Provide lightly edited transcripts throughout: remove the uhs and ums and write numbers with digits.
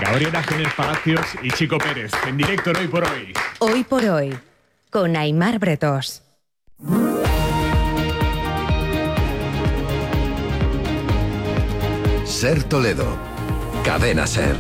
Gabriela Jiménez Palacios y Chico Pérez, en directo en Hoy por Hoy. Hoy por Hoy, con Aimar Bretós. Ser Toledo, Cadena Ser.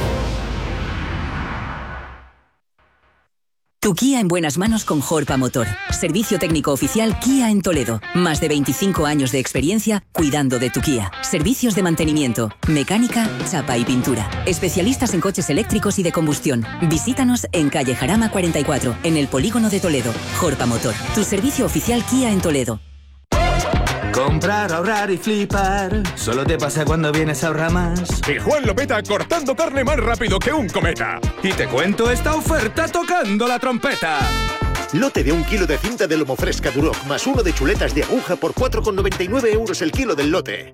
Tu Kia en buenas manos con Jorpa Motor. Servicio técnico oficial Kia en Toledo. Más de 25 años de experiencia cuidando de tu Kia. Servicios de mantenimiento, mecánica, chapa y pintura. Especialistas en coches eléctricos y de combustión. Visítanos en calle Jarama 44, en el polígono de Toledo. Jorpa Motor, tu servicio oficial Kia en Toledo. Comprar, ahorrar y flipar. Solo te pasa cuando vienes a Ahorramás. Y Juan lo peta cortando carne más rápido que un cometa. Y te cuento esta oferta tocando la trompeta. Lote de 1 kilo de cinta de lomo fresca Duroc más 1 de chuletas de aguja por 4,99 € el kilo del lote.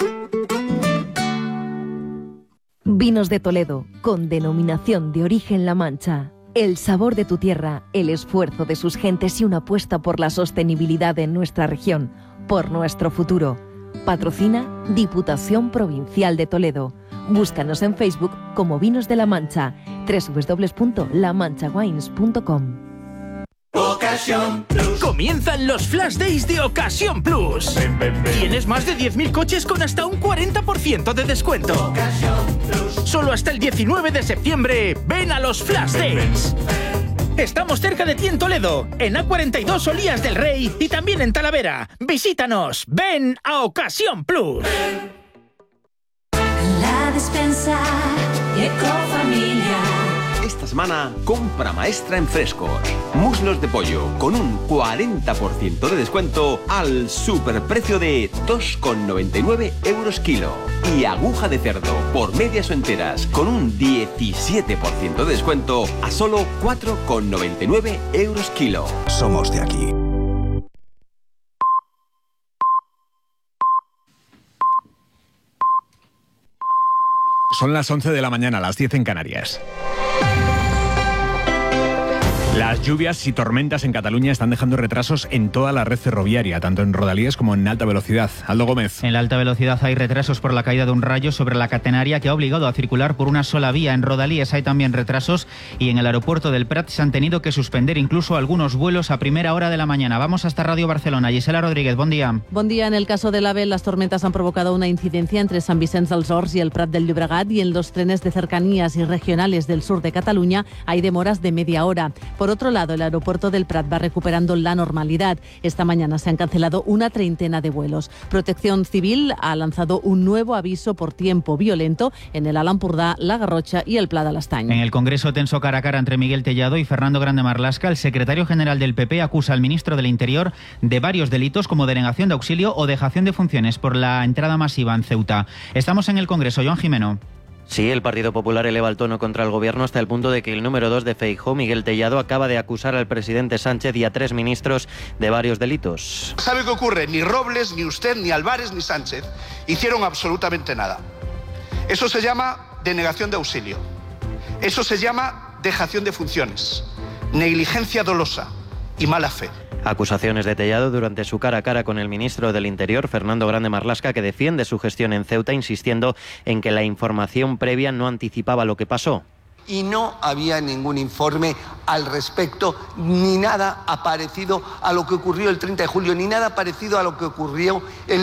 Vinos de Toledo, con denominación de origen La Mancha. El sabor de tu tierra, el esfuerzo de sus gentes y una apuesta por la sostenibilidad en nuestra región, por nuestro futuro. Patrocina Diputación Provincial de Toledo. Búscanos en Facebook como Vinos de La Mancha, www.lamanchawines.com. Ocasión Plus. Comienzan los Flash Days de Ocasión Plus. Tienes más de 10.000 coches con hasta un 40% de descuento. Ocasión Plus. Solo hasta el 19 de septiembre. Ven a los Flash Days. Estamos cerca de ti en Toledo, en A42 Olías del Rey y también en Talavera. Visítanos. Ven a Ocasión Plus. La despensa Ecofamilia. Esta semana, compra maestra en Frescos. Muslos de pollo con un 40% de descuento al superprecio de 2,99 € kilo. Y aguja de cerdo por medias o enteras con un 17% de descuento a solo 4,99 € kilo. Somos de aquí. Son las 11 de la mañana, las 10 en Canarias. Las lluvias y tormentas en Cataluña están dejando retrasos en toda la red ferroviaria, tanto en rodalías como en alta velocidad. Aldo Gómez. En la alta velocidad hay retrasos por la caída de un rayo sobre la catenaria que ha obligado a circular por una sola vía. En rodalías hay también retrasos y en el aeropuerto del Prat se han tenido que suspender incluso algunos vuelos a primera hora de la mañana. Vamos hasta Radio Barcelona. Gisela Rodríguez, buen día. Buen día. En el caso del AVE, las tormentas han provocado una incidencia entre San Vicente dels Horts y el Prat del Llobregat, y en los trenes de cercanías y regionales del sur de Cataluña hay demoras de media hora. Por otro lado, el aeropuerto del Prat va recuperando la normalidad. Esta mañana se han cancelado una treintena de vuelos. Protección Civil ha lanzado un nuevo aviso por tiempo violento en el Alt Empordà, la Garrotxa y el Pla de l'Estany. En el Congreso tenso cara a cara entre Miguel Tellado y Fernando Grande Marlaska, el secretario general del PP acusa al ministro del Interior de varios delitos como denegación de auxilio o dejación de funciones por la entrada masiva en Ceuta. Estamos en el Congreso. Joan Jimeno. Sí, el Partido Popular eleva el tono contra el gobierno hasta el punto de que el número 2 de Feijóo, Miguel Tellado, acaba de acusar al presidente Sánchez y a 3 ministros de varios delitos. ¿Sabe qué ocurre? Ni Robles, ni usted, ni Álvarez, ni Sánchez hicieron absolutamente nada. Eso se llama denegación de auxilio. Eso se llama dejación de funciones, negligencia dolosa y mala fe. Acusaciones de Tellado durante su cara a cara con el ministro del Interior, Fernando Grande Marlaska, que defiende su gestión en Ceuta, insistiendo en que la información previa no anticipaba lo que pasó. Y no había ningún informe al respecto, ni nada parecido a lo que ocurrió el 30 de julio, ni nada parecido a lo que ocurrió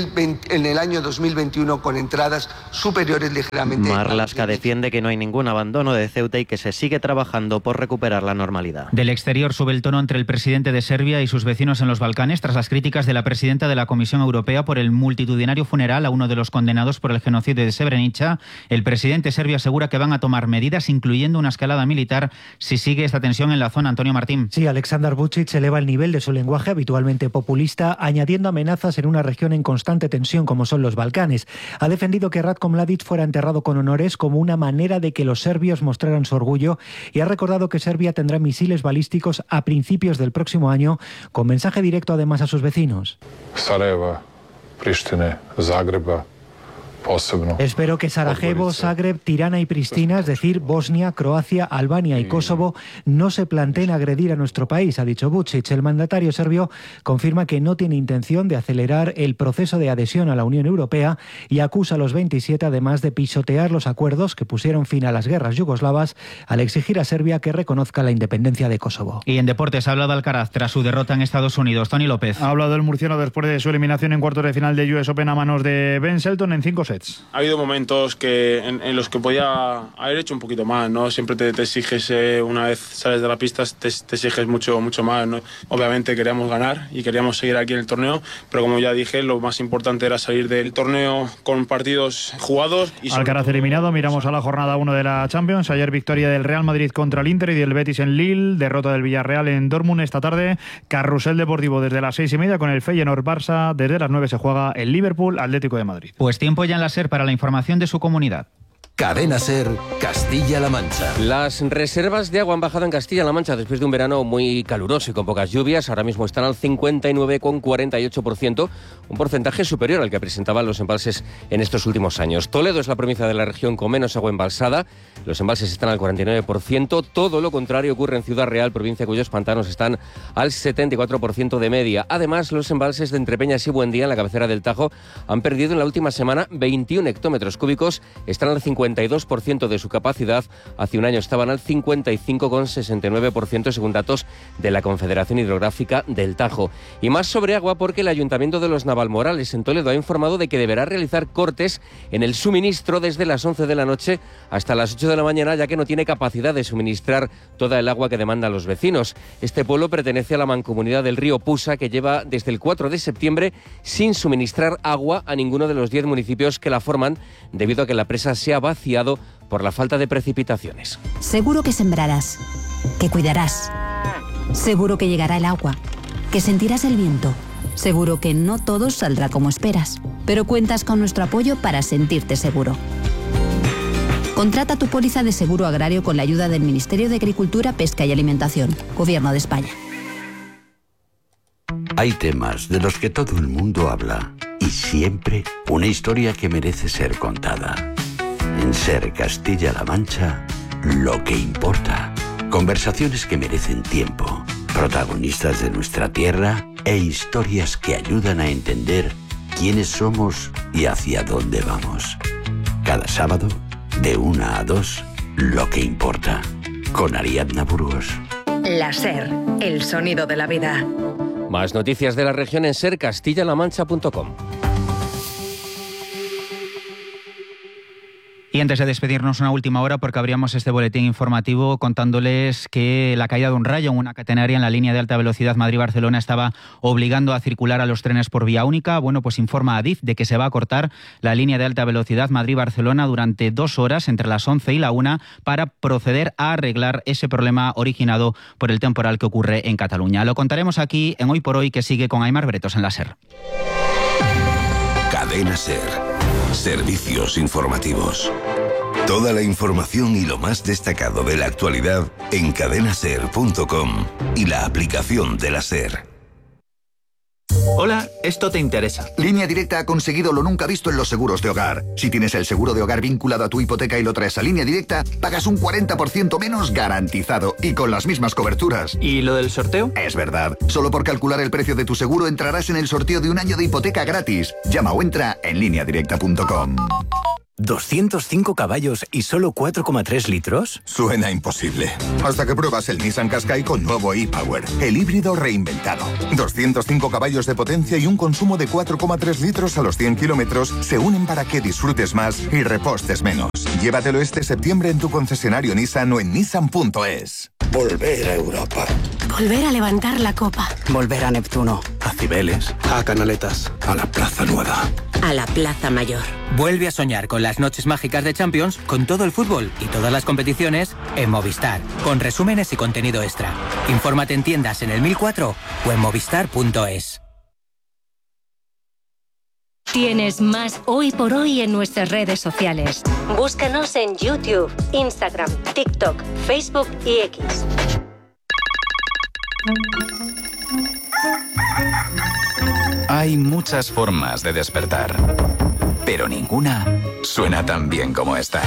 en el año 2021 con entradas superiores ligeramente. Marlaska defiende que no hay ningún abandono de Ceuta y que se sigue trabajando por recuperar la normalidad. Del exterior sube el tono entre el presidente de Serbia y sus vecinos en los Balcanes tras las críticas de la presidenta de la Comisión Europea por el multitudinario funeral a uno de los condenados por el genocidio de Srebrenica. El presidente serbio asegura que van a tomar medidas, incluyendo una escalada militar, si sigue esta tensión en la zona. Antonio Martín. Sí, Aleksandar Vučić eleva el nivel de su lenguaje habitualmente populista, añadiendo amenazas en una región en constante tensión como son los Balcanes. Ha defendido que Ratko Mladić fuera enterrado con honores como una manera de que los serbios mostraran su orgullo, y ha recordado que Serbia tendrá misiles balísticos a principios del próximo año, con mensaje directo. Además a sus vecinos. Sarajeva, Prištine, Zagreba, Espero que Sarajevo, Zagreb, Tirana y Pristina, es decir, Bosnia, Croacia, Albania y Kosovo, no se planteen agredir a nuestro país, ha dicho Vučić. El mandatario serbio confirma que no tiene intención de acelerar el proceso de adhesión a la Unión Europea y acusa a los 27 además de pisotear los acuerdos que pusieron fin a las guerras yugoslavas al exigir a Serbia que reconozca la independencia de Kosovo. Y en deportes ha hablado Alcaraz tras su derrota en Estados Unidos. Tony López. Ha hablado el murciano después de su eliminación en cuartos de final de US Open a manos de Ben Shelton en 5 sets. Ha habido momentos en los que podía haber hecho un poquito más, ¿no? Siempre te exiges, una vez sales de la pista, te exiges mucho más, ¿no? Obviamente queríamos ganar y queríamos seguir aquí en el torneo, pero como ya dije, lo más importante era salir del torneo con partidos jugados. Alcaraz eliminado, miramos a la jornada 1 de la Champions. Ayer victoria del Real Madrid contra el Inter y del Betis en Lille, derrota del Villarreal en Dortmund. Esta tarde, carrusel deportivo desde las 6:30 con el Feyenoord-Barça. Desde las 9 se juega el Liverpool-Atlético de Madrid. Pues tiempo ya en la SER para la información de su comunidad. Cadena SER, Castilla-La Mancha. Las reservas de agua han bajado en Castilla-La Mancha después de un verano muy caluroso y con pocas lluvias. Ahora mismo están al 59,48%, un porcentaje superior al que presentaban los embalses en estos últimos años. Toledo es la provincia de la región con menos agua embalsada. Los embalses están al 49%. Todo lo contrario ocurre en Ciudad Real, provincia cuyos pantanos están al 74% de media. Además, los embalses de Entrepeñas y Buendía, en la cabecera del Tajo, han perdido en la última semana 21 hectómetros cúbicos. Están al 52% de su capacidad. Hace un año estaban al 55,69% según datos de la Confederación Hidrográfica del Tajo. Y más sobre agua porque el Ayuntamiento de los Navalmorales en Toledo ha informado de que deberá realizar cortes en el suministro desde las 11 de la noche hasta las 8 de la mañana, ya que no tiene capacidad de suministrar toda el agua que demandan los vecinos. Este pueblo pertenece a la mancomunidad del río Pusa, que lleva desde el 4 de septiembre sin suministrar agua a ninguno de los 10 municipios que la forman, debido a que la presa se ha vaciado por la falta de precipitaciones. Seguro que sembrarás, que cuidarás. Seguro que llegará el agua, que sentirás el viento. Seguro que no todo saldrá como esperas, pero cuentas con nuestro apoyo para sentirte seguro. Contrata tu póliza de seguro agrario con la ayuda del Ministerio de Agricultura, Pesca y Alimentación, Gobierno de España. Hay temas de los que todo el mundo habla y siempre una historia que merece ser contada. En SER Castilla-La Mancha, lo que importa. Conversaciones que merecen tiempo, protagonistas de nuestra tierra e historias que ayudan a entender quiénes somos y hacia dónde vamos. Cada sábado, de 1 a 2, lo que importa. Con Ariadna Burgos. La SER, el sonido de la vida. Más noticias de la región en sercastillalamancha.com. Y antes de despedirnos, una última hora, porque abríamos este boletín informativo contándoles que la caída de un rayo en una catenaria en la línea de alta velocidad Madrid-Barcelona estaba obligando a circular a los trenes por vía única. Bueno, pues informa Adif de que se va a cortar la línea de alta velocidad Madrid-Barcelona durante 2 horas, entre las 11 y la 1, para proceder a arreglar ese problema originado por el temporal que ocurre en Cataluña. Lo contaremos aquí en Hoy por Hoy, que sigue con Aimar Bretos en la SER. Cadena SER. Servicios informativos. Toda la información y lo más destacado de la actualidad en cadenaser.com y la aplicación de la SER. Hola, esto te interesa. Línea Directa ha conseguido lo nunca visto en los seguros de hogar. Si tienes el seguro de hogar vinculado a tu hipoteca y lo traes a Línea Directa, pagas un 40% menos garantizado y con las mismas coberturas. ¿Y lo del sorteo? Es verdad. Solo por calcular el precio de tu seguro entrarás en el sorteo de un año de hipoteca gratis. Llama o entra en lineadirecta.com. 205 caballos y solo 4,3 litros. Suena imposible. Hasta que pruebas el Nissan Qashqai con nuevo e-Power, el híbrido reinventado. 205 caballos de potencia y un consumo de 4,3 litros a los 100 kilómetros se unen para que disfrutes más y repostes menos. Llévatelo este septiembre en tu concesionario Nissan o en nissan.es. Volver a Europa. Volver a levantar la copa. Volver a Neptuno. A Cibeles. A Canaletas. A la Plaza Nueva. A la Plaza Mayor. Vuelve a soñar con las noches mágicas de Champions, con todo el fútbol y todas las competiciones en Movistar, con resúmenes y contenido extra. Infórmate en tiendas en el 1004 o en movistar.es. Tienes más Hoy por Hoy en nuestras redes sociales. Búscanos en YouTube, Instagram, TikTok, Facebook y X. Hay muchas formas de despertar. pero ninguna suena tan bien como esta.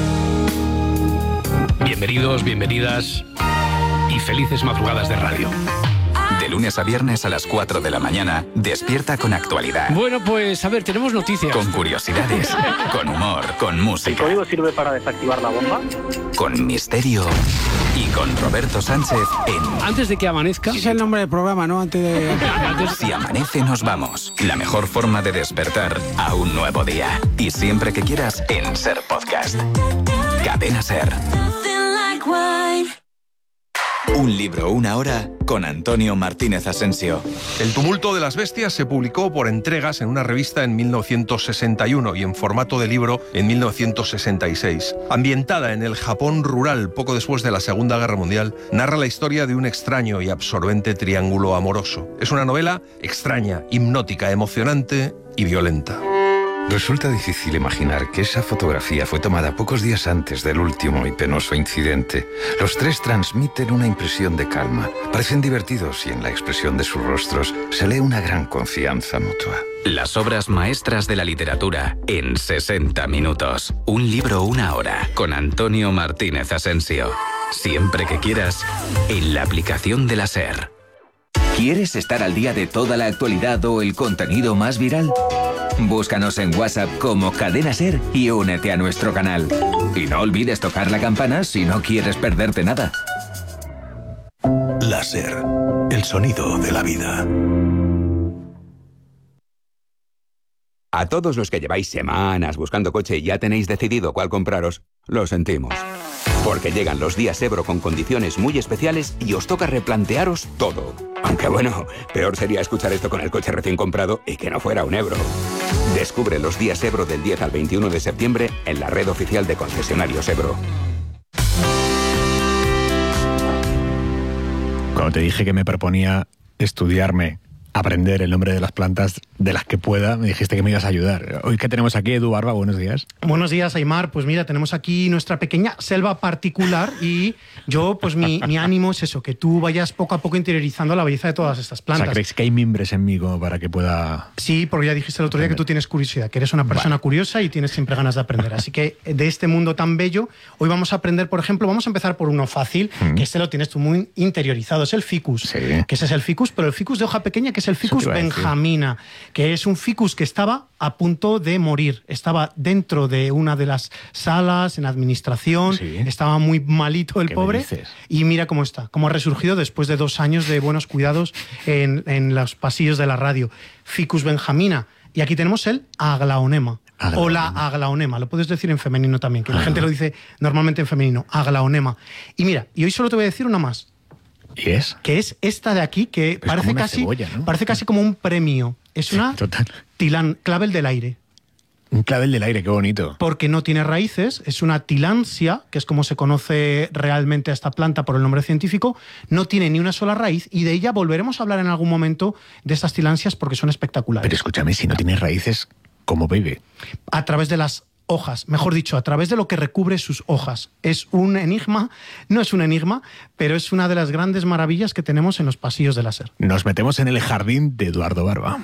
Bienvenidos, bienvenidas y felices madrugadas de radio. De lunes a viernes a las 4 de la mañana, despierta con actualidad. Bueno, pues a ver, tenemos noticias. Con curiosidades, con humor, con música. ¿El código sirve para desactivar la bomba? Con misterio y con Roberto Sánchez en... Antes de que amanezca... Ese es el nombre del programa, ¿no? Antes de... Si amanece nos vamos. La mejor forma de despertar a un nuevo día. Y siempre que quieras en Ser Podcast. Cadena Ser. Un libro, una hora, con Antonio Martínez Asensio. El tumulto de las bestias se publicó por entregas en una revista en 1961 y en formato de libro en 1966. Ambientada en el Japón rural poco después de la Segunda Guerra Mundial, narra la historia de un extraño y absorbente triángulo amoroso. Es una novela extraña, hipnótica, emocionante y violenta. Resulta difícil imaginar que esa fotografía fue tomada pocos días antes del último y penoso incidente. Los tres transmiten una impresión de calma. Parecen divertidos y en la expresión de sus rostros se lee una gran confianza mutua. Las obras maestras de la literatura en 60 minutos. Un libro, una hora, con Antonio Martínez Asensio. Siempre que quieras, en la aplicación de la SER. ¿Quieres estar al día de toda la actualidad o el contenido más viral? Búscanos en WhatsApp como Cadena Ser y únete a nuestro canal. Y no olvides tocar la campana si no quieres perderte nada. La Ser, el sonido de la vida. A todos los que lleváis semanas buscando coche y ya tenéis decidido cuál compraros, lo sentimos. Porque llegan los días Ebro con condiciones muy especiales y os toca replantearos todo. Aunque bueno, peor sería escuchar esto con el coche recién comprado y que no fuera un Ebro. Descubre los días Ebro del 10 al 21 de septiembre en la red oficial de concesionarios Ebro. Cuando te dije que me proponía aprender el nombre de las plantas de las que pueda, me dijiste que me ibas a ayudar. Hoy que tenemos aquí, Edu Barba, buenos días. Buenos días, Aimar. Pues mira, tenemos aquí nuestra pequeña selva particular y yo, pues mi ánimo es eso, que tú vayas poco a poco interiorizando la belleza de todas estas plantas. O sea, ¿crees que hay mimbres en mí como para que pueda...? Sí, porque ya dijiste el otro día que tú tienes curiosidad, que eres una persona curiosa y tienes siempre ganas de aprender. Así que de este mundo tan bello, hoy vamos a aprender, por ejemplo, vamos a empezar por uno fácil, que este lo tienes tú muy interiorizado, es el ficus. Sí. Que ese es el ficus, pero el ficus de hoja pequeña, que es el ficus benjamina, que es un ficus que estaba a punto de morir. Estaba dentro de una de las salas, en administración, estaba muy malito el pobre. Y mira cómo está, cómo ha resurgido después de 2 años de buenos cuidados en los pasillos de la radio. Ficus benjamina. Y aquí tenemos el aglaonema. O la aglaonema, lo puedes decir en femenino también, que la gente lo dice normalmente en femenino, aglaonema. Y mira, y hoy solo te voy a decir una más. ¿Y es? Que es esta de aquí, que pues parece casi cebolla, ¿no? Parece casi como un premio. Es una clavel del aire. Un clavel del aire, qué bonito. Porque no tiene raíces, es una tilansia, que es como se conoce realmente a esta planta por el nombre científico, no tiene ni una sola raíz y de ella volveremos a hablar en algún momento de estas tilansias porque son espectaculares. Pero escúchame, si no tiene raíces, ¿cómo vive? A través de las hojas, mejor dicho, a través de lo que recubre sus hojas. Es un enigma, no es un enigma, pero es una de las grandes maravillas que tenemos en los pasillos de la SER. Nos metemos en el jardín de Eduardo Barba.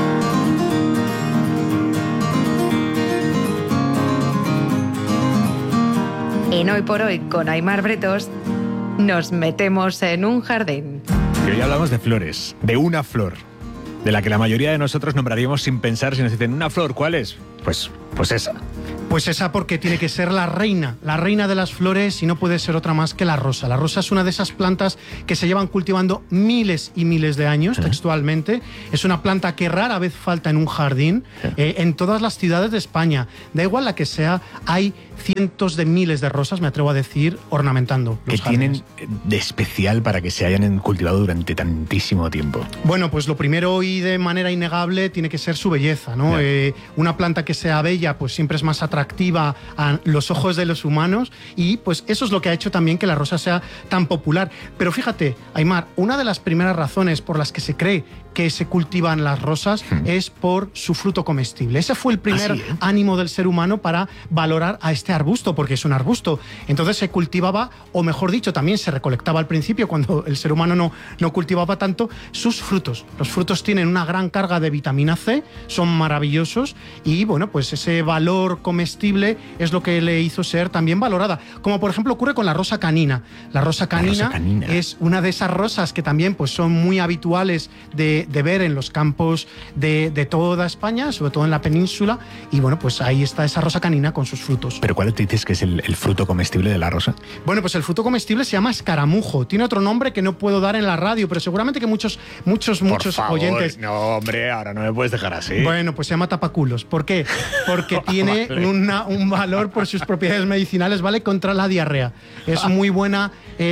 En Hoy por Hoy, con Aimar Bretos, nos metemos en un jardín. Y hoy hablamos de flores, de una flor, de la que la mayoría de nosotros nombraríamos sin pensar si nos dicen una flor, ¿cuál es? Pues esa. Pues esa porque tiene que ser la reina de las flores y no puede ser otra más que la rosa. La rosa es una de esas plantas que se llevan cultivando miles y miles de años, textualmente. Es una planta que rara vez falta en un jardín, en todas las ciudades de España. Da igual la que sea, hay cientos de miles de rosas, me atrevo a decir, ornamentando los jardines. ¿Qué tienen de especial para que se hayan cultivado durante tantísimo tiempo? Bueno, pues lo primero y de manera innegable tiene que ser su belleza, ¿no? Una planta que sea bella, pues siempre es más atractiva a los ojos de los humanos y pues eso es lo que ha hecho también que la rosa sea tan popular. Pero fíjate, Aimar, una de las primeras razones por las que se cree que se cultivan las rosas es por su fruto comestible. Ese fue el primer ánimo del ser humano para valorar a este arbusto, porque es un arbusto. Entonces se cultivaba, o mejor dicho, también se recolectaba al principio, cuando el ser humano no cultivaba tanto, sus frutos. Los frutos tienen una gran carga de vitamina C, son maravillosos, y bueno, pues ese valor comestible es lo que le hizo ser también valorada. Como por ejemplo ocurre con la rosa canina. La rosa canina es una de esas rosas que también pues son muy habituales de ver en los campos de toda España, sobre todo en la península, y bueno, pues ahí está esa rosa canina con sus frutos. ¿Pero cuál te dices que es el fruto comestible de la rosa? Bueno, pues el fruto comestible se llama escaramujo. Tiene otro nombre que no puedo dar en la radio, pero seguramente que muchos Por favor, oyentes... No, hombre, ahora no me puedes dejar así. Bueno, pues se llama tapaculos. ¿Por qué? Porque tiene un valor por sus propiedades medicinales, ¿vale? Contra la diarrea. Es muy buena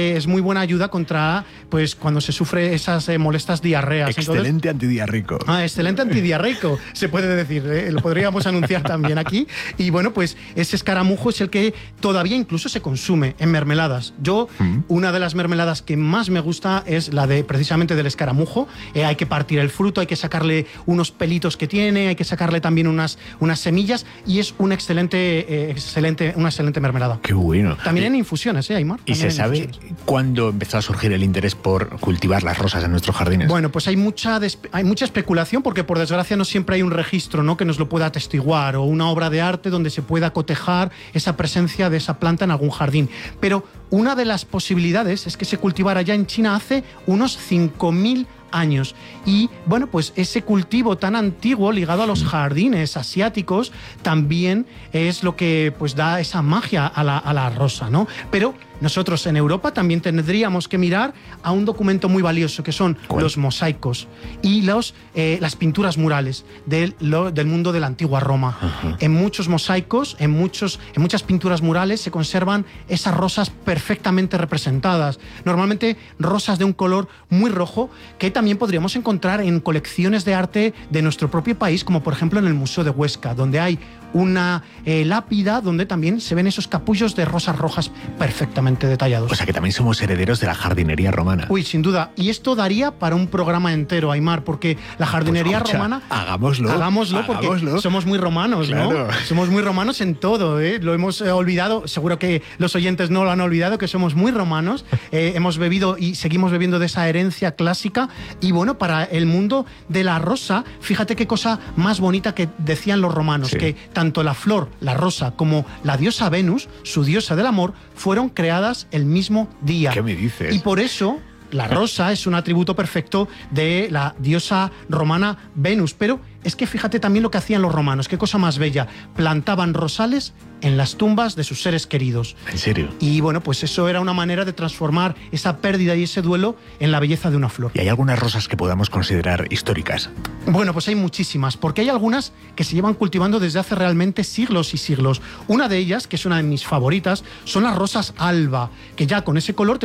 ayuda contra, pues, cuando se sufre esas molestas diarreas. Excelente antidiarreico. Excelente antidiarreico, se puede decir. Lo podríamos anunciar también aquí. Y bueno, pues ese escaramujo es el que todavía incluso se consume en mermeladas. Una de las mermeladas que más me gusta es la precisamente del escaramujo. Hay que partir el fruto, hay que sacarle unos pelitos que tiene, hay que sacarle también unas semillas, y es una excelente mermelada. Qué bueno. También en infusiones, Aymar. ¿Y se sabe cuándo empezó a surgir el interés por cultivar las rosas en nuestros jardines? Bueno, pues hay mucha especulación, porque por desgracia no siempre hay un registro, ¿no?, que nos lo pueda atestiguar, o una obra de arte donde se pueda cotejar esa presencia de esa planta en algún jardín. Pero una de las posibilidades es que se cultivara ya en China hace unos 5.000 años. Y bueno, pues ese cultivo tan antiguo ligado a los jardines asiáticos también es lo que pues da esa magia a la rosa, ¿no? Pero nosotros en Europa también tendríamos que mirar a un documento muy valioso, que son los mosaicos y las pinturas murales del mundo de la antigua Roma. En muchos mosaicos, en muchas pinturas murales se conservan esas rosas perfectamente representadas. Normalmente rosas de un color muy rojo, que también podríamos encontrar en colecciones de arte de nuestro propio país, como por ejemplo en el Museo de Huesca, donde hay una lápida donde también se ven esos capullos de rosas rojas perfectamente detallados. O sea que también somos herederos de la jardinería romana. Uy, sin duda. Y esto daría para un programa entero, Aymar, porque la jardinería romana... Hagámoslo porque somos muy romanos, ¿no? Somos muy romanos en todo, ¿eh? Lo hemos olvidado, seguro que los oyentes no lo han olvidado, que somos muy romanos. Hemos bebido y seguimos bebiendo de esa herencia clásica. Y bueno, para el mundo de la rosa, fíjate qué cosa más bonita que decían los romanos, que tanto la flor, la rosa, como la diosa Venus, su diosa del amor, fueron creadas el mismo día. ¿Qué me dices? Y por eso la rosa es un atributo perfecto de la diosa romana Venus. Pero es que fíjate también lo que hacían los romanos, qué cosa más bella. Plantaban rosales en las tumbas de sus seres queridos. ¿En serio? Y bueno, pues eso era una manera de transformar esa pérdida y ese duelo en la belleza de una flor. ¿Y hay algunas rosas que podamos considerar históricas? Bueno, pues hay muchísimas, porque hay algunas que se llevan cultivando desde hace realmente siglos y siglos. Una de ellas, que es una de mis favoritas, son las rosas alba, que ya con ese color te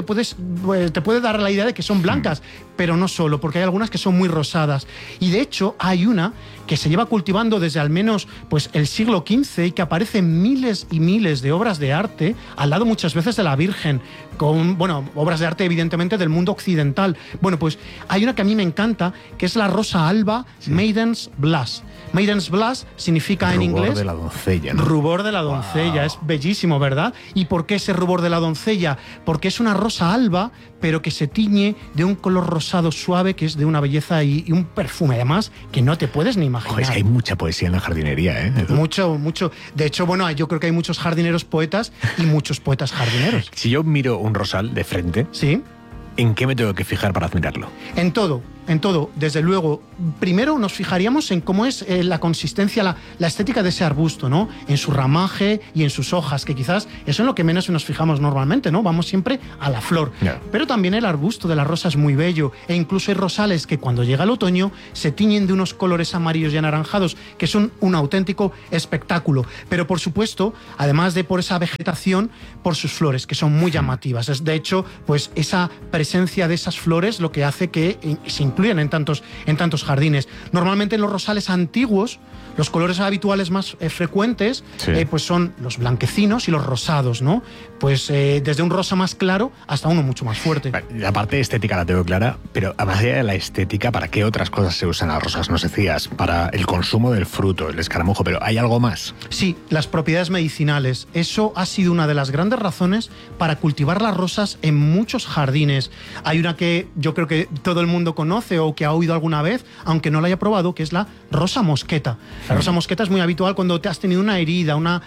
puede dar la idea de que son blancas, pero no solo, porque hay algunas que son muy rosadas. Y de hecho hay una que se lleva cultivando desde al menos pues el siglo XV y que aparece en miles y miles de obras de arte, al lado muchas veces de la Virgen, con, bueno, obras de arte evidentemente del mundo occidental. Bueno, pues hay una que a mí me encanta, que es la rosa alba, Maiden's Blush. Maiden's Blush significa en inglés... Rubor de la doncella, ¿no? Rubor de la doncella, es bellísimo, ¿verdad? ¿Y por qué ese rubor de la doncella? Porque es una rosa alba, pero que se tiñe de un color rosado suave, que es de una belleza y un perfume, además, que no te puedes ni imaginar. Es que hay mucha poesía en la jardinería, ¿eh? Mucho. De hecho, bueno, yo creo que hay muchos jardineros poetas y muchos poetas jardineros. Si yo miro un rosal de frente, ¿sí?, ¿en qué me tengo que fijar para admirarlo? En todo. Desde luego. Primero nos fijaríamos en cómo es la consistencia, la estética de ese arbusto, ¿no? En su ramaje y en sus hojas, que quizás eso es lo que menos nos fijamos normalmente, ¿no? Vamos siempre a la flor. Yeah. Pero también el arbusto de la rosa es muy bello, e incluso hay rosales que cuando llega el otoño se tiñen de unos colores amarillos y anaranjados, que son un auténtico espectáculo. Pero por supuesto, además de por esa vegetación, por sus flores, que son muy llamativas. De hecho, pues esa presencia de esas flores lo que hace que se incluyen en tantos jardines. Normalmente en los rosales antiguos, los colores habituales más frecuentes pues son los blanquecinos y los rosados, ¿no? Pues desde un rosa más claro hasta uno mucho más fuerte. La parte estética la tengo clara, pero además de la estética, ¿para qué otras cosas se usan las rosas? Nos decías, para el consumo del fruto, el escaramujo, pero ¿hay algo más? Sí, las propiedades medicinales. Eso ha sido una de las grandes razones para cultivar las rosas en muchos jardines. Hay una que yo creo que todo el mundo conoce o que ha oído alguna vez, aunque no la haya probado, que es la rosa mosqueta. La rosa mosqueta es muy habitual cuando te has tenido una herida, una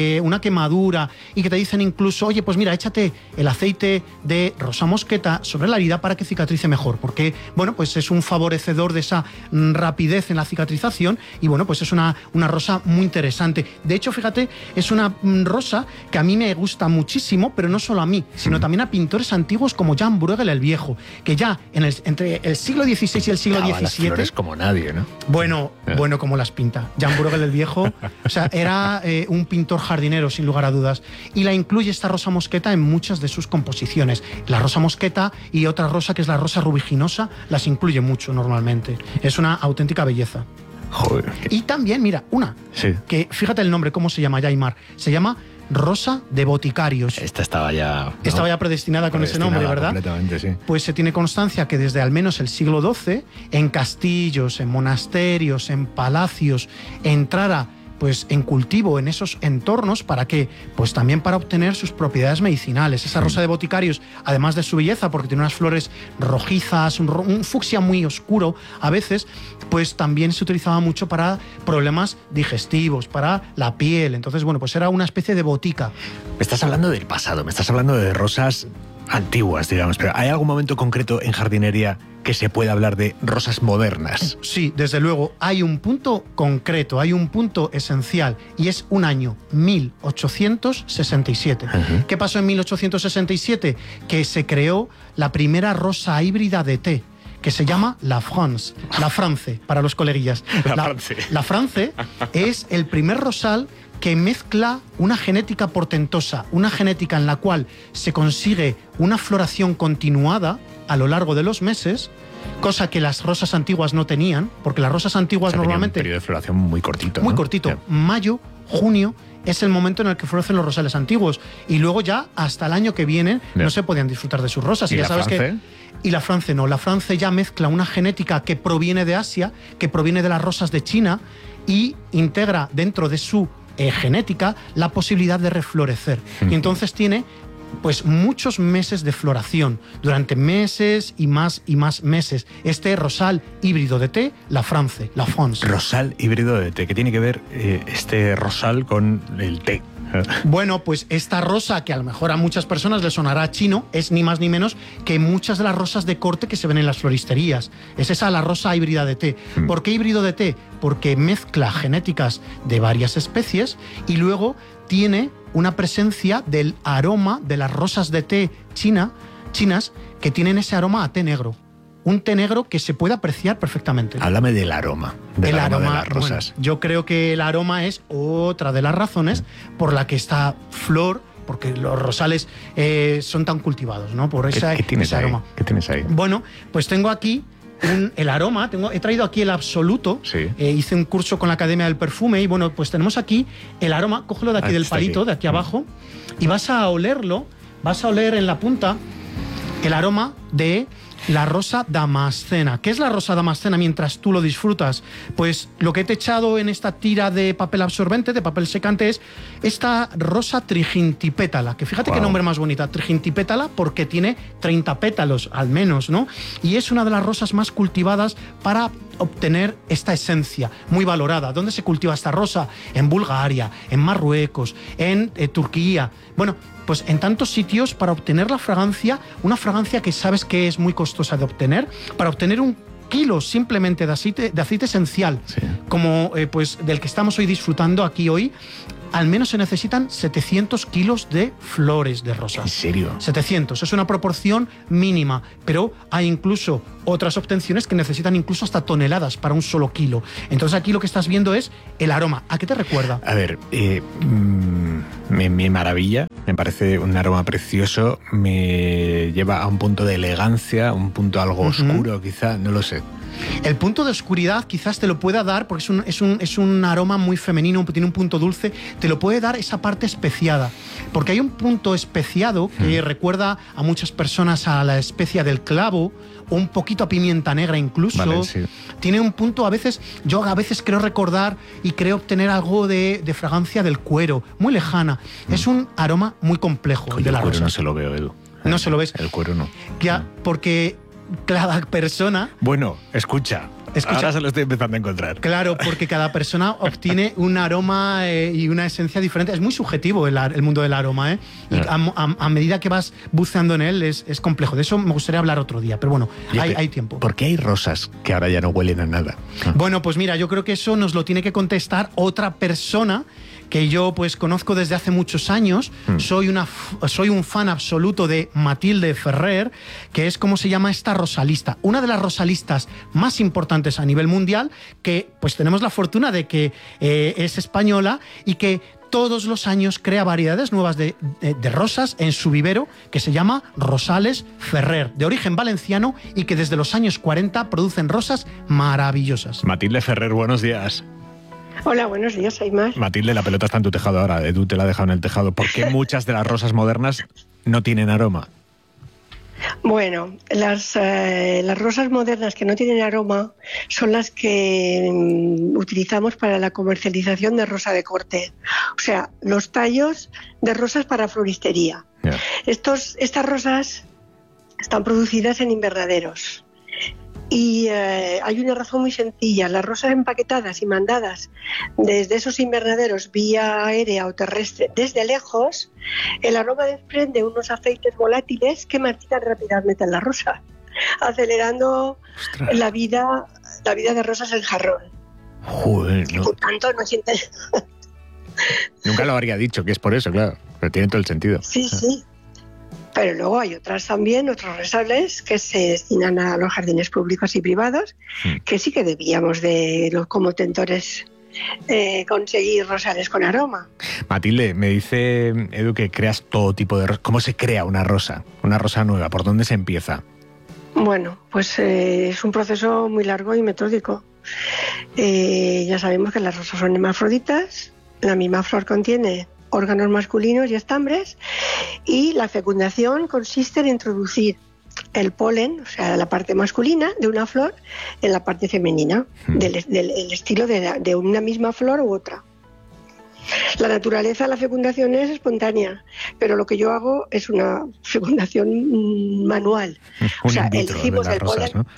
quemadura, y que te dicen incluso, oye, pues mira, échate el aceite de rosa mosqueta sobre la herida para que cicatrice mejor, porque, bueno, pues es un favorecedor de esa rapidez en la cicatrización y, bueno, pues es una rosa muy interesante. De hecho, fíjate, es una rosa que a mí me gusta muchísimo, pero no solo a mí, sino también a pintores antiguos como Jan Bruegel el Viejo, que ya entre el siglo XVI y el siglo XVII... Las flores como nadie, ¿no? Bueno, como las pinta. Jan Bruegel el Viejo, o sea, era un pintor jardinero, sin lugar a dudas, y la incluye esta rosa mosqueta en muchas de sus composiciones. La rosa mosqueta y otra rosa que es la rosa rubiginosa las incluye mucho normalmente. Es una auténtica belleza. Joder. Y también, mira, que fíjate el nombre, cómo se llama, Aimar. Se llama rosa de boticarios. Esta estaba ya predestinada con ese nombre, ¿verdad? Completamente, sí. Pues se tiene constancia que desde al menos el siglo XII, en castillos, en monasterios, en palacios, entrara pues en cultivo en esos entornos. ¿Para qué? Pues también para obtener sus propiedades medicinales. Esa rosa de boticarios, además de su belleza, porque tiene unas flores rojizas, un fucsia muy oscuro a veces, pues también se utilizaba mucho para problemas digestivos, para la piel. Entonces, bueno, pues era una especie de botica. Me estás hablando del pasado, me estás hablando de rosas antiguas, digamos, pero ¿hay algún momento concreto en jardinería que se pueda hablar de rosas modernas? Sí, desde luego. Hay un punto concreto, hay un punto esencial, y es un año, 1867. ¿Qué pasó en 1867? Que se creó la primera rosa híbrida de té, que se llama La France, para los coleguillas. La France es el primer rosal que mezcla una genética portentosa, una genética en la cual se consigue una floración continuada a lo largo de los meses, cosa que las rosas antiguas no tenían, porque las rosas antiguas normalmente... un periodo de floración muy cortito, Muy ¿no? cortito. Mayo, junio es el momento en el que florecen los rosales antiguos, y luego ya hasta el año que viene no se podían disfrutar de sus rosas. ¿Y ya la sabes France? Y la France no. La France ya mezcla una genética que proviene de Asia, que proviene de las rosas de China, y integra dentro de su genética la posibilidad de reflorecer. Y entonces tiene pues muchos meses de floración, durante meses y más meses. Este rosal híbrido de té, La France. Rosal híbrido de té. ¿Qué tiene que ver este rosal con el té? Bueno, pues esta rosa, que a lo mejor a muchas personas les sonará chino, es ni más ni menos que muchas de las rosas de corte que se ven en las floristerías. Es esa la rosa híbrida de té. ¿Por qué híbrido de té? Porque mezcla genéticas de varias especies y luego tiene una presencia del aroma de las rosas de té chinas que tienen ese aroma a té negro. Un té negro que se puede apreciar perfectamente. Háblame del aroma. Del aroma de las rosas. Bueno, yo creo que el aroma es otra de las razones por la que esta flor, porque los rosales son tan cultivados, ¿no? Por ese aroma. ¿Qué tienes ahí? Bueno, pues tengo aquí el aroma. He traído aquí el absoluto. Sí. Hice un curso con la Academia del Perfume y bueno, pues tenemos aquí el aroma. Cógelo de aquí del palito, de aquí abajo, y vas a olerlo. Vas a oler en la punta el aroma de la rosa damascena. ¿Qué es la rosa damascena mientras tú lo disfrutas? Pues lo que he echado en esta tira de papel absorbente, de papel secante, es esta rosa trigintipétala, que fíjate qué nombre más bonita, trigintipétala, porque tiene 30 pétalos al menos, ¿no? Y es una de las rosas más cultivadas para obtener esta esencia, muy valorada. ¿Dónde se cultiva esta rosa? En Bulgaria, en Marruecos, en Turquía. Bueno, pues en tantos sitios para obtener la fragancia, una fragancia que sabes que es muy costosa de obtener, para obtener un kilo simplemente de aceite esencial, como pues del que estamos hoy disfrutando aquí hoy, al menos se necesitan 700 kilos de flores de rosa. ¿En serio? 700, es una proporción mínima, pero hay incluso otras obtenciones que necesitan incluso hasta toneladas para un solo kilo. Entonces aquí lo que estás viendo es el aroma. ¿A qué te recuerda? A ver, Me maravilla, me parece un aroma precioso, me lleva a un punto de elegancia, un punto algo oscuro quizá, no lo sé. El punto de oscuridad quizás te lo pueda dar, porque es un aroma muy femenino, tiene un punto dulce, te lo puede dar esa parte especiada. Porque hay un punto especiado que recuerda a muchas personas a la especia del clavo, o un poquito a pimienta negra incluso. Vale, sí. Tiene un punto, yo a veces creo recordar y creo obtener algo de fragancia del cuero, muy lejana. Es un aroma muy complejo. Oye, de la el cuero rosa. no se lo veo, Edu. No se lo ves. El cuero no. Ya, porque cada persona... Bueno, escucha. Ahora se lo estoy empezando a encontrar. Claro, porque cada persona obtiene un aroma y una esencia diferente. Es muy subjetivo el mundo del aroma, ¿eh? Y a medida que vas buceando en él es complejo. De eso me gustaría hablar otro día, pero bueno, hay tiempo. ¿Por qué hay rosas que ahora ya no huelen a nada? Bueno, pues mira, yo creo que eso nos lo tiene que contestar otra persona que yo pues conozco desde hace muchos años. Soy un fan absoluto de Matilde Ferrer, que es como se llama esta rosalista, una de las rosalistas más importantes a nivel mundial, que pues tenemos la fortuna de que es española y que todos los años crea variedades nuevas de rosas en su vivero, que se llama Rosales Ferrer, de origen valenciano, y que desde los años 40 producen rosas maravillosas. Matilde Ferrer, buenos días. Hola, buenos días, Aimar. Matilde, la pelota está en tu tejado ahora, Edu te la ha dejado en el tejado. ¿Por qué muchas de las rosas modernas no tienen aroma? Bueno, las rosas modernas que no tienen aroma son las que utilizamos para la comercialización de rosa de corte. O sea, los tallos de rosas para floristería. Yeah. Estas rosas están producidas en invernaderos. Y hay una razón muy sencilla: las rosas empaquetadas y mandadas desde esos invernaderos vía aérea o terrestre desde lejos, el aroma desprende unos aceites volátiles que marchitan rápidamente en la rosa, acelerando la vida de rosas en jarrón. Joder, no. Por tanto, no siente... Nunca lo habría dicho, que es por eso, claro, pero tiene todo el sentido. Sí, sí. Pero luego hay otros rosales que se destinan a los jardines públicos y privados, que sí que debíamos como tentores conseguir rosales con aroma. Matilde, me dice Edu que creas todo tipo de rosas. ¿Cómo se crea una rosa nueva? ¿Por dónde se empieza? Bueno, pues es un proceso muy largo y metódico. Ya sabemos que las rosas son hermafroditas, la misma flor contiene órganos masculinos y estambres, y la fecundación consiste en introducir el polen, o sea, la parte masculina de una flor, en la parte femenina, del estilo de una misma flor u otra. La naturaleza, la fecundación es espontánea, pero lo que yo hago es una fecundación manual. O sea, elegimos el polen. ¿No?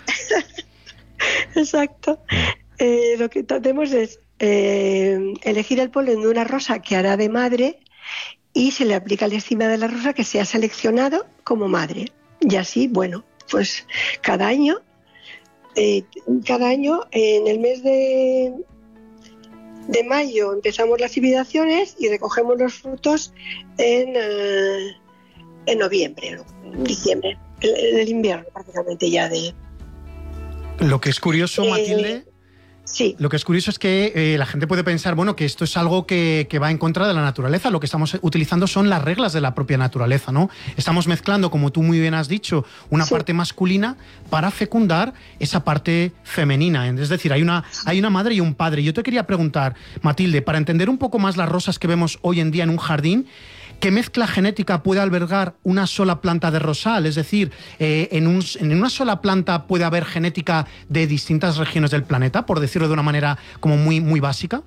Exacto. Lo que hacemos es elegir el polen de una rosa que hará de madre, y se le aplica la enzima de la rosa que se ha seleccionado como madre. Y así, bueno, pues cada año en el mes de mayo empezamos las hibridaciones y recogemos los frutos en noviembre, diciembre, en el invierno prácticamente ya de... Lo que es curioso, Matilde... Sí. Lo que es curioso es que la gente puede pensar, bueno, que esto es algo que va en contra de la naturaleza. Lo que estamos utilizando son las reglas de la propia naturaleza, ¿no? Estamos mezclando, como tú muy bien has dicho, una parte masculina para fecundar esa parte femenina. Es decir, hay una madre y un padre. Yo te quería preguntar, Matilde, para entender un poco más las rosas que vemos hoy en día en un jardín, ¿qué mezcla genética puede albergar una sola planta de rosal? Es decir, en una sola planta puede haber genética de distintas regiones del planeta, por decirlo de una manera como muy, muy básica.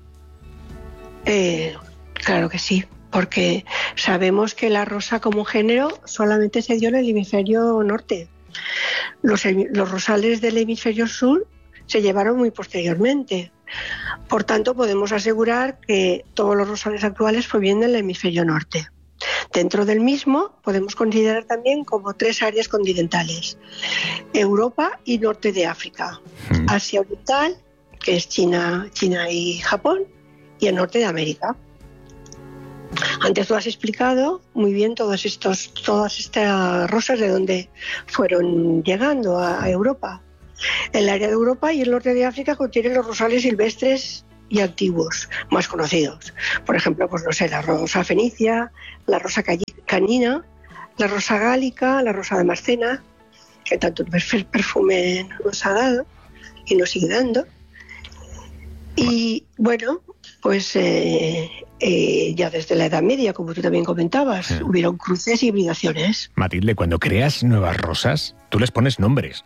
Claro que sí, porque sabemos que la rosa como género solamente se dio en el hemisferio norte. Los rosales del hemisferio sur se llevaron muy posteriormente. Por tanto, podemos asegurar que todos los rosales actuales provienen del hemisferio norte. Dentro del mismo podemos considerar también como 3 áreas continentales: Europa y norte de África, Asia Oriental, que es China y Japón, y el norte de América. Antes tú has explicado muy bien todas estas rosas de dónde fueron llegando a Europa. El área de Europa y el norte de África contienen los rosales silvestres y antiguos, más conocidos. Por ejemplo, pues no sé, la rosa fenicia, la rosa canina, la rosa gálica, la rosa de Marcena, que tanto perfume nos ha dado y nos sigue dando. Y bueno, pues ya desde la Edad Media, como tú también comentabas, hubieron cruces y hibridaciones. Matilde, cuando creas nuevas rosas, tú les pones nombres.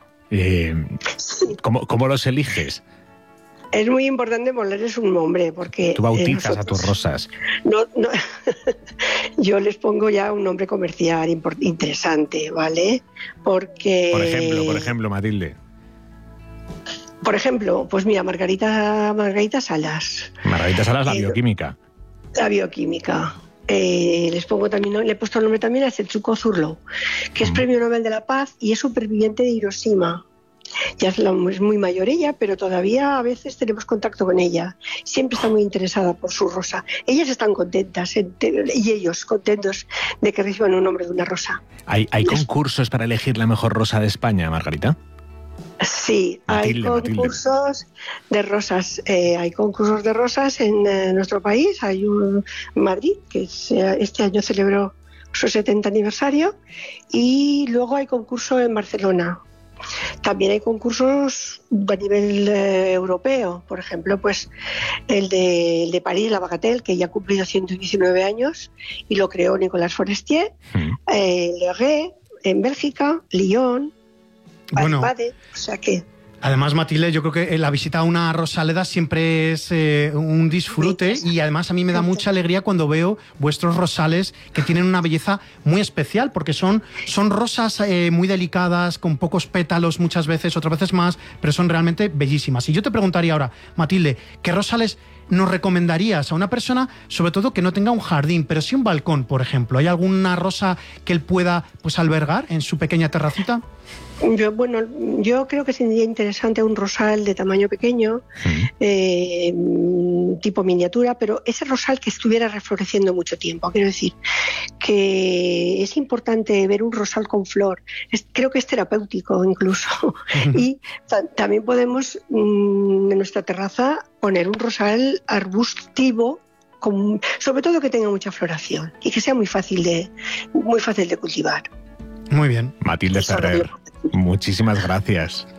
¿Cómo los eliges? Es muy importante ponerles un nombre, porque... Tú bautizas a tus rosas. No, yo les pongo ya un nombre comercial interesante, ¿vale? Porque... Por ejemplo, Matilde. Por ejemplo, pues mira, Margarita Salas. Margarita Salas, la bioquímica. La bioquímica. Les pongo también, le he puesto el nombre también a Setsuko Zurlo, que es Premio Nobel de la Paz y es superviviente de Hiroshima. Ya es muy mayor ella, pero todavía a veces tenemos contacto con ella. Siempre está muy interesada por su rosa. Ellas están contentas y ellos contentos de que reciban un nombre de una rosa. ¿Hay concursos para elegir la mejor rosa de España, Margarita? Sí, Matilde, hay concursos de rosas. Hay concursos de rosas en nuestro país. Hay un en Madrid, que este año celebró su 70 aniversario, y luego hay concurso en Barcelona. También hay concursos a nivel europeo, por ejemplo, pues el de París, la Bagatelle, que ya ha cumplido 119 años y lo creó Nicolas Forestier, Le Ray en Bélgica, Lyon, Bade, o sea que... Además, Matilde, yo creo que la visita a una rosaleda siempre es un disfrute, y además a mí me da mucha alegría cuando veo vuestros rosales, que tienen una belleza muy especial, porque son rosas muy delicadas, con pocos pétalos muchas veces, otras veces más, pero son realmente bellísimas. Y yo te preguntaría ahora, Matilde, ¿qué rosales nos recomendarías a una persona, sobre todo que no tenga un jardín, pero sí un balcón, por ejemplo? ¿Hay alguna rosa que él pueda pues albergar en su pequeña terracita? Yo creo que sería interesante un rosal de tamaño pequeño, tipo miniatura, pero ese rosal que estuviera refloreciendo mucho tiempo. Quiero decir que es importante ver un rosal con flor. Creo que es terapéutico incluso. Y también podemos en nuestra terraza poner un rosal arbustivo, sobre todo que tenga mucha floración y que sea muy fácil de cultivar. Muy bien. Matilde Ferrer, muchísimas gracias.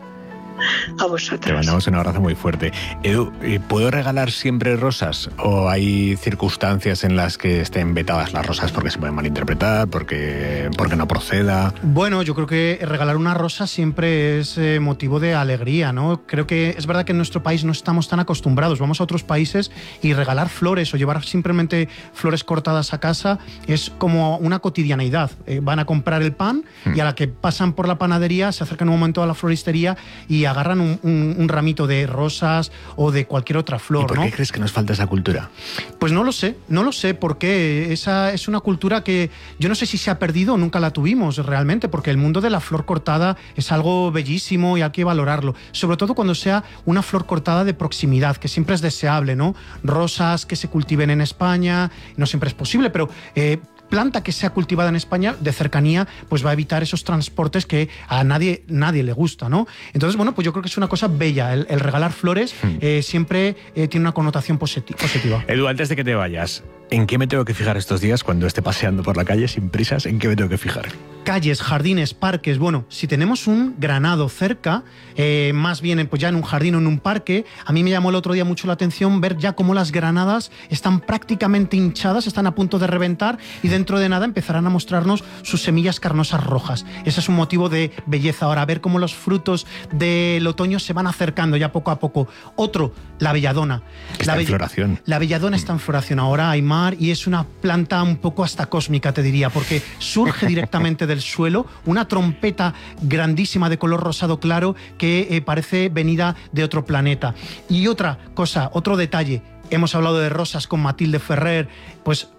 A vosotros. Te mandamos un abrazo muy fuerte. Edu, ¿puedo regalar siempre rosas? ¿O hay circunstancias en las que estén vetadas las rosas porque se pueden malinterpretar, porque no proceda? Bueno, yo creo que regalar una rosa siempre es motivo de alegría, ¿no? Creo que es verdad que en nuestro país no estamos tan acostumbrados. Vamos a otros países y regalar flores o llevar simplemente flores cortadas a casa es como una cotidianeidad. Van a comprar el pan y a la que pasan por la panadería se acercan un momento a la floristería y agarran un ramito de rosas o de cualquier otra flor. ¿Y por qué crees que nos falta esa cultura? Pues no lo sé por qué. Esa es una cultura que yo no sé si se ha perdido o nunca la tuvimos realmente, porque el mundo de la flor cortada es algo bellísimo y hay que valorarlo, sobre todo cuando sea una flor cortada de proximidad, que siempre es deseable, ¿no? Rosas que se cultiven en España, no siempre es posible, pero planta que sea cultivada en España de cercanía, pues va a evitar esos transportes que a nadie le gusta, ¿no? Entonces, bueno, pues yo creo que es una cosa bella. El regalar flores siempre tiene una connotación positiva. Edu, antes de que te vayas, ¿en qué me tengo que fijar estos días cuando esté paseando por la calle sin prisas? ¿En qué me tengo que fijar? Calles, jardines, parques. Bueno, si tenemos un granado cerca, más bien pues ya en un jardín o en un parque, a mí me llamó el otro día mucho la atención ver ya cómo las granadas están prácticamente hinchadas, están a punto de reventar y dentro de nada empezarán a mostrarnos sus semillas carnosas rojas. Ese es un motivo de belleza ahora, ver cómo los frutos del otoño se van acercando ya poco a poco. Otro, la belladona. Está en floración. La belladona está en floración ahora, Aymar, y es una planta un poco hasta cósmica, te diría, porque surge directamente del suelo, una trompeta grandísima de color rosado claro que parece venida de otro planeta. Y otra cosa, otro detalle, hemos hablado de rosas con Matilde Ferrer, pues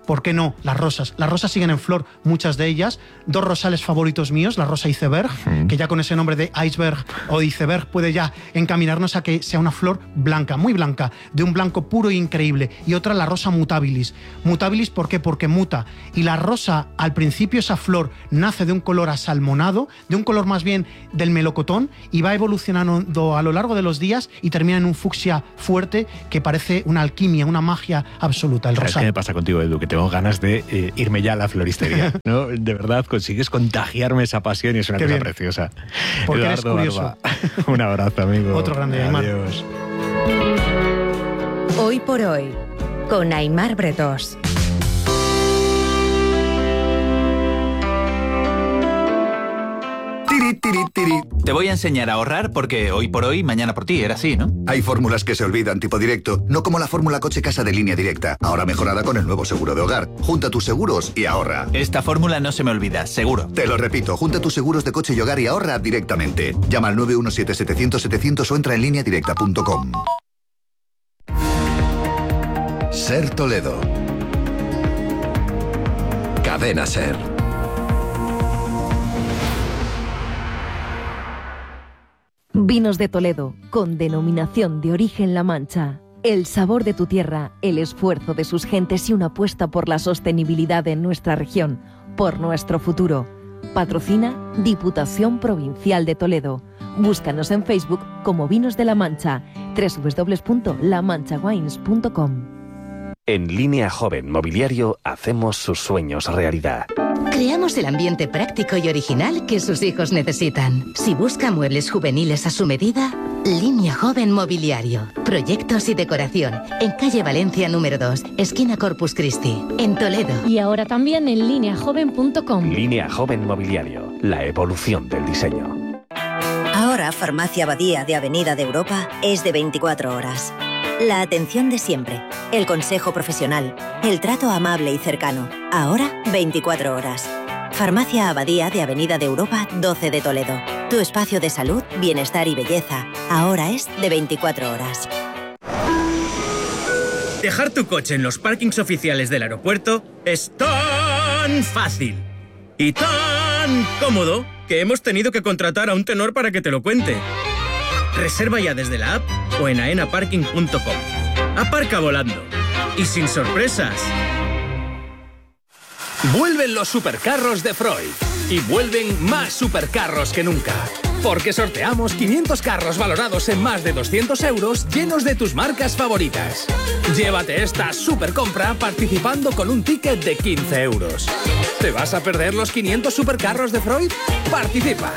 ¿por qué no? Las rosas. Las rosas siguen en flor, muchas de ellas. 2 rosales favoritos míos, la rosa iceberg, que ya con ese nombre de iceberg o de iceberg puede ya encaminarnos a que sea una flor blanca, muy blanca, de un blanco puro e increíble. Y otra, la rosa mutabilis. Mutabilis, ¿por qué? Porque muta. Y la rosa, al principio esa flor nace de un color asalmonado, de un color más bien del melocotón, y va evolucionando a lo largo de los días y termina en un fucsia fuerte que parece una alquimia, una magia absoluta, el rosal. ¿Qué me pasa contigo, Edu? Que tengo ganas de irme ya a la floristería, ¿no? De verdad, consigues contagiarme esa pasión y es una cosa preciosa. Porque Eduardo eres curioso. Barba, un abrazo, amigo. Otro grande, Aymar. Adiós. Hoy por hoy, con Aymar Bretos. Te voy a enseñar a ahorrar porque hoy por hoy, mañana por ti, era así, ¿no? Hay fórmulas que se olvidan, tipo directo, no como la fórmula coche-casa de Línea Directa, ahora mejorada con el nuevo seguro de hogar. Junta tus seguros y ahorra. Esta fórmula no se me olvida, seguro. Te lo repito, junta tus seguros de coche y hogar y ahorra directamente. Llama al 917-700-700 o entra en lineadirecta.com. Ser Toledo. Cadena Ser. Vinos de Toledo, con denominación de origen La Mancha. El sabor de tu tierra, el esfuerzo de sus gentes y una apuesta por la sostenibilidad en nuestra región, por nuestro futuro. Patrocina Diputación Provincial de Toledo. Búscanos en Facebook como Vinos de La Mancha, www.lamanchawines.com. En Línea Joven Mobiliario hacemos sus sueños realidad. Creamos el ambiente práctico y original que sus hijos necesitan. Si busca muebles juveniles a su medida, Línea Joven Mobiliario. Proyectos y decoración. En calle Valencia número 2, esquina Corpus Christi, en Toledo. Y ahora también en lineajoven.com. Línea Joven Mobiliario. La evolución del diseño. Ahora Farmacia Abadía de Avenida de Europa es de 24 horas. La atención de siempre, el consejo profesional, el trato amable y cercano. Ahora 24 horas. Farmacia Abadía de Avenida de Europa 12 de Toledo. Tu espacio de salud, bienestar y belleza. Ahora es de 24 horas. Dejar tu coche en los parkings oficiales del aeropuerto es tan fácil y tan cómodo que hemos tenido que contratar a un tenor para que te lo cuente. Reserva ya desde la app o en aenaparking.com. Aparca volando y sin sorpresas. Vuelven los supercarros de Freud y vuelven más supercarros que nunca. Porque sorteamos 500 carros valorados en más de 200 euros llenos de tus marcas favoritas. Llévate esta supercompra participando con un ticket de 15 euros. ¿Te vas a perder los 500 supercarros de Freud? ¡Participa!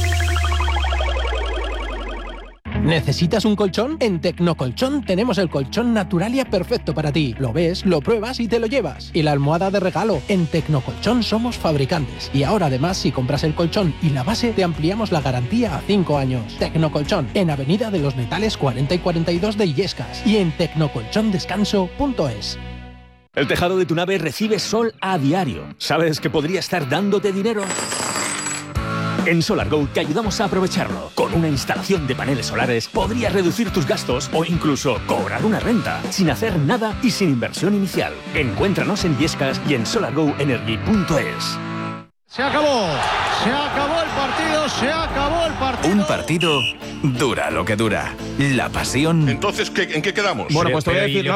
¿Necesitas un colchón? En Tecnocolchón tenemos el colchón Naturalia perfecto para ti. Lo ves, lo pruebas y te lo llevas. Y la almohada de regalo. En Tecnocolchón somos fabricantes. Y ahora además, si compras el colchón y la base, te ampliamos la garantía a 5 años. Tecnocolchón, en Avenida de los Metales 40 y 42 de Illescas. Y en tecnocolchondescanso.es. El tejado de tu nave recibe sol a diario. ¿Sabes que podría estar dándote dinero? En SolarGo te ayudamos a aprovecharlo. Con una instalación de paneles solares podrías reducir tus gastos o incluso cobrar una renta sin hacer nada y sin inversión inicial. Encuéntranos en Illescas y en solargoenergy.es. Se acabó el partido, se acabó el partido. Un partido dura lo que dura. La pasión. Entonces, ¿en qué quedamos? Bueno, pues te voy a decir,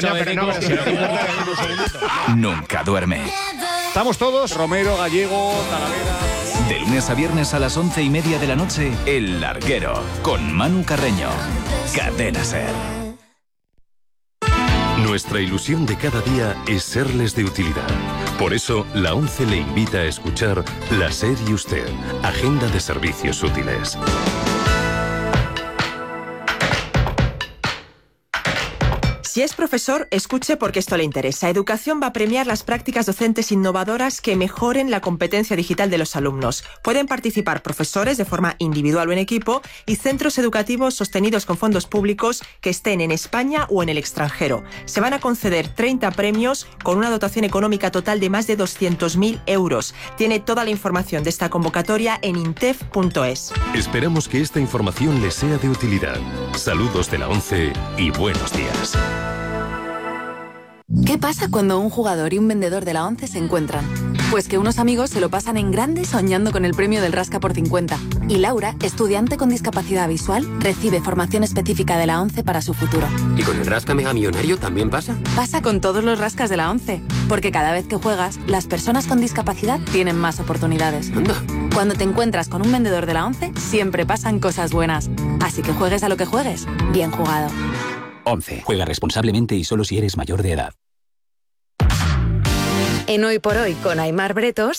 nunca duerme. Estamos todos, Romero, Gallego, Talavera. De lunes a viernes a las 11:30 de la noche, El Larguero, con Manu Carreño. Cadena Ser. Nuestra ilusión de cada día es serles de utilidad. Por eso, la ONCE le invita a escuchar La SER y Usted, Agenda de Servicios Útiles. Si es profesor, escuche porque esto le interesa. Educación va a premiar las prácticas docentes innovadoras que mejoren la competencia digital de los alumnos. Pueden participar profesores de forma individual o en equipo y centros educativos sostenidos con fondos públicos que estén en España o en el extranjero. Se van a conceder 30 premios con una dotación económica total de más de 200.000 euros. Tiene toda la información de esta convocatoria en intef.es. Esperamos que esta información les sea de utilidad. Saludos de la ONCE y buenos días. ¿Qué pasa cuando un jugador y un vendedor de la ONCE se encuentran? Pues que unos amigos se lo pasan en grande soñando con el premio del Rasca por 50. Y Laura, estudiante con discapacidad visual, recibe formación específica de la ONCE para su futuro. ¿Y con el Rasca Mega Millonario también pasa? Pasa con todos los rascas de la ONCE, porque cada vez que juegas, las personas con discapacidad tienen más oportunidades. Anda. Cuando te encuentras con un vendedor de la ONCE, siempre pasan cosas buenas. Así que juegues a lo que juegues, bien jugado. 11. Juega responsablemente y solo si eres mayor de edad. En Hoy por Hoy con Aimar Bretos,